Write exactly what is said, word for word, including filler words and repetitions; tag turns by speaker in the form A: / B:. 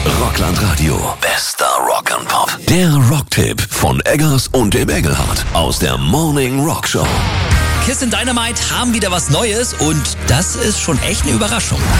A: Rockland Radio. Bester Rock and Pop. Der Rocktipp von Eggers und dem Engelhardt aus der Morning Rock Show.
B: Kiss and Dynamite haben wieder was Neues und das ist schon echt eine Überraschung.